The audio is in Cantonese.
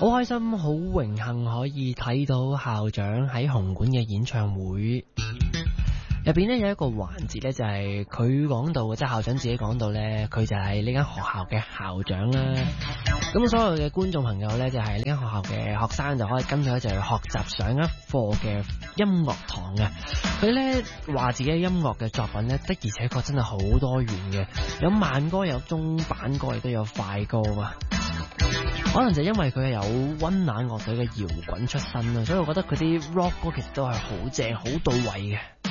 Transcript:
好開心，好榮幸可以睇到校長喺紅館嘅演唱會入邊咧，有一個環節咧，就係佢講到，即係校長自己講到咧，佢就係呢間學校嘅校長啦。咁所有嘅觀眾朋友咧，就係呢間學校嘅學生就可以跟佢一齊去學習上一課嘅音樂堂嘅。佢咧話自己嘅音樂嘅作品咧，的而且確真係好多元嘅，有慢歌，有中板歌，亦都有快歌啊。可能就因為佢係有溫拿樂隊嘅搖滾出身啦，所以我覺得佢啲 rock 歌其實都係好正、好到位嘅。